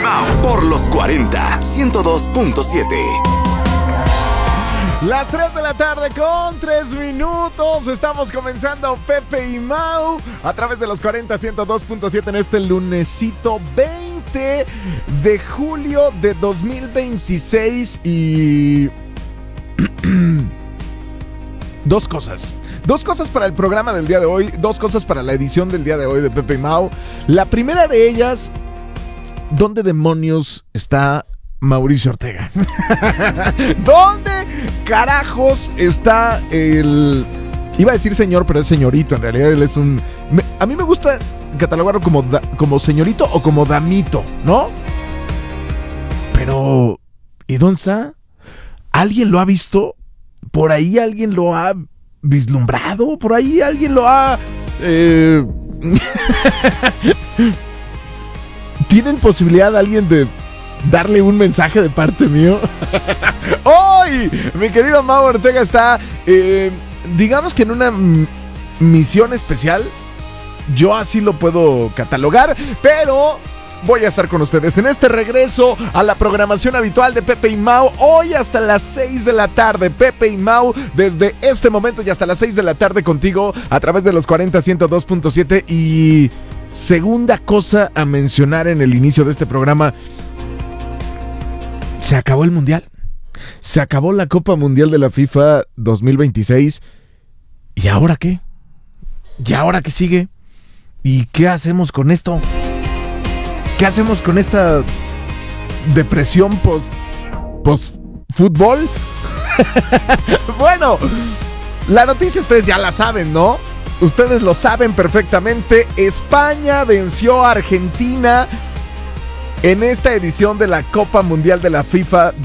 Mau. Por los 40, 102.7. Las 3 de la tarde con 3 minutos. Estamos comenzando Pepe y Mau a través de los 40, 102.7 en este lunesito 20 de julio de 2026 y... Dos cosas para el programa del día de hoy, dos cosas para la edición del día de hoy de Pepe y Mau. La primera de ellas, ¿dónde demonios está Mauricio Ortega? ¿Dónde carajos está el... Iba a decir señor, pero es señorito. En realidad él es un... A mí me gusta catalogarlo como señorito o como damito, ¿no? Pero... ¿y dónde está? ¿Alguien lo ha visto? ¿Por ahí alguien lo ha vislumbrado? ¿Por ahí alguien lo ha... ¿Tienen posibilidad alguien de darle un mensaje de parte mío? Hoy, mi querido Mau Ortega está, digamos que en una misión especial. Yo así lo puedo catalogar, pero voy a estar con ustedes en este regreso a la programación habitual de Pepe y Mau. Hoy hasta las 6 de la tarde, Pepe y Mau, desde este momento y hasta las 6 de la tarde contigo a través de los 40 102.7. Y segunda cosa a mencionar en el inicio de este programa: se acabó el Mundial. Se acabó la Copa Mundial de la FIFA 2026. ¿Y ahora qué? ¿Y ahora qué sigue? ¿Y qué hacemos con esto? ¿Qué hacemos con esta depresión post fútbol? Bueno, la noticia ustedes ya la saben, ¿no? Ustedes lo saben perfectamente. España venció a Argentina en esta edición de la Copa Mundial de la FIFA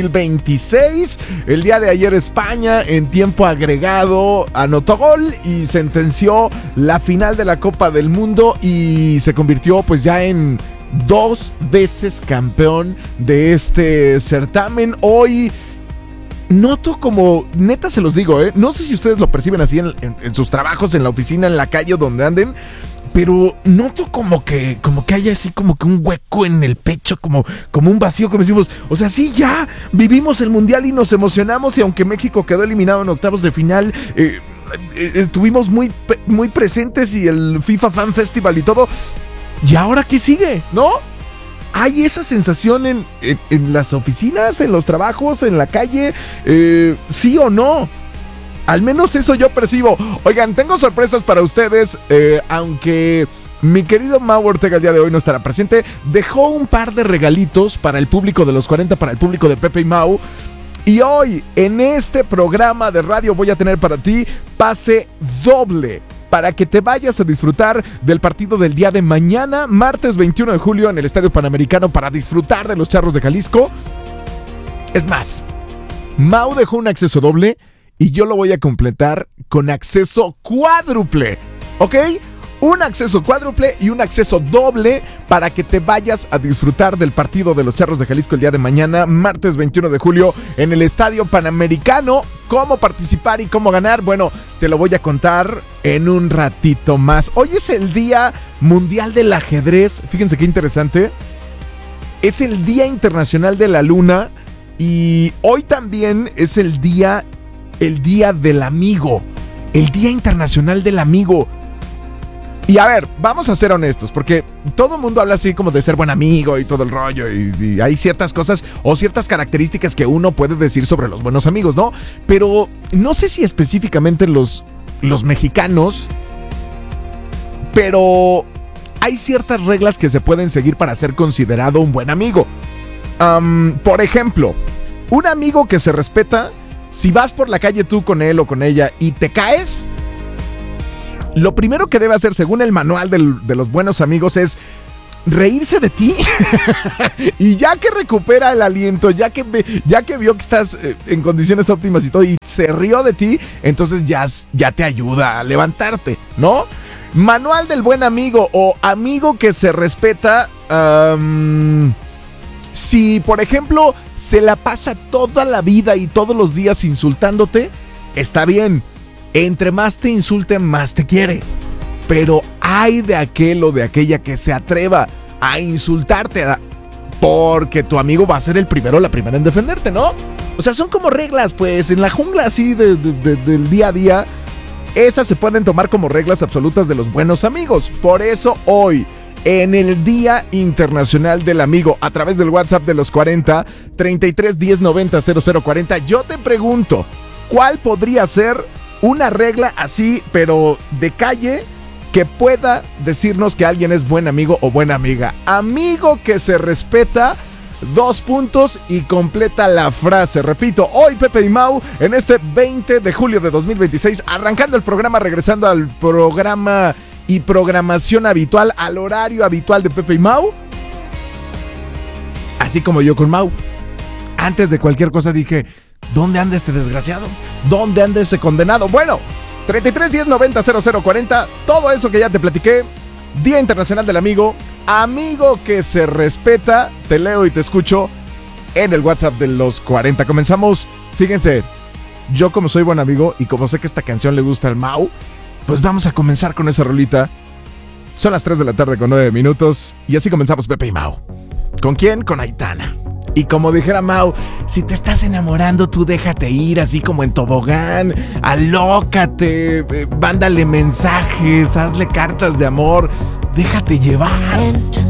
2026. El día de ayer España en tiempo agregado anotó gol y sentenció la final de la Copa del Mundo y se convirtió pues ya en 2 veces campeón de este certamen. Hoy noto como, neta se los digo, no sé si ustedes lo perciben así en sus trabajos, en la oficina, en la calle o donde anden, pero noto como que haya así como que un hueco en el pecho, como un vacío, como decimos, o sea, sí, ya vivimos el Mundial y nos emocionamos, y aunque México quedó eliminado en octavos de final, estuvimos muy presentes, y el FIFA Fan Festival y todo. ¿Y ahora qué sigue? ¿No? ¿Hay esa sensación en las oficinas, en los trabajos, en la calle? ¿Sí o no? Al menos eso yo percibo. Oigan, tengo sorpresas para ustedes. Aunque mi querido Mau Ortega el día de hoy no estará presente, dejó un par de regalitos para el público de los 40, para el público de Pepe y Mau. Y hoy, en este programa de radio, voy a tener para ti pase doble para que te vayas a disfrutar del partido del día de mañana, martes 21 de julio, en el Estadio Panamericano, para disfrutar de los Charros de Jalisco. Es más, Mau dejó un acceso doble y yo lo voy a completar con acceso cuádruple, ¿ok? Un acceso cuádruple y un acceso doble para que te vayas a disfrutar del partido de los Charros de Jalisco el día de mañana, martes 21 de julio, en el Estadio Panamericano. ¿Cómo participar y cómo ganar? Bueno, te lo voy a contar en un ratito más. Hoy es el Día Mundial del Ajedrez. Fíjense qué interesante. Es el Día Internacional de la Luna y hoy también es el Día del Amigo. El Día Internacional del Amigo. Y a ver, vamos a ser honestos, porque todo el mundo habla así como de ser buen amigo y todo el rollo, y hay ciertas cosas o ciertas características que uno puede decir sobre los buenos amigos, ¿no? Pero no sé si específicamente los mexicanos, pero hay ciertas reglas que se pueden seguir para ser considerado un buen amigo. Por ejemplo, un amigo que se respeta, si vas por la calle tú con él o con ella y te caes, lo primero que debe hacer, según el manual de los buenos amigos, es reírse de ti. Y ya que recupera el aliento, ya que vio que estás en condiciones óptimas y todo, y se rió de ti, entonces ya te ayuda a levantarte, ¿no? Manual del buen amigo o amigo que se respeta. Si, por ejemplo, se la pasa toda la vida y todos los días insultándote, está bien. Entre más te insulte, más te quiere. Pero hay de aquel o de aquella que se atreva a insultarte porque tu amigo va a ser el primero o la primera en defenderte, ¿no? O sea, son como reglas, pues, en la jungla así del día a día, esas se pueden tomar como reglas absolutas de los buenos amigos. Por eso hoy, en el Día Internacional del Amigo, a través del WhatsApp de los 40, 33 10 90 00 40, yo te pregunto, ¿cuál podría ser una regla así, pero de calle, que pueda decirnos que alguien es buen amigo o buena amiga? Amigo que se respeta, 2 puntos y completa la frase. Repito, hoy Pepe y Mau, en este 20 de julio de 2026, arrancando el programa, regresando al programa y programación habitual, al horario habitual de Pepe y Mau. Así como yo con Mau. Antes de cualquier cosa dije, ¿dónde anda este desgraciado? ¿Dónde anda ese condenado? Bueno, 33 10 90 00 40, todo eso que ya te platiqué. Día Internacional del Amigo, amigo que se respeta. Te leo y te escucho en el WhatsApp de los 40. Comenzamos. Fíjense, yo como soy buen amigo y como sé que esta canción le gusta al Mau, pues vamos a comenzar con esa rolita. Son las 3 de la tarde con 9 minutos y así comenzamos Pepe y Mau. ¿Con quién? Con Aitana. Y como dijera Mau, si te estás enamorando, tú déjate ir así como en tobogán, alócate, mándale mensajes, hazle cartas de amor, déjate llevar.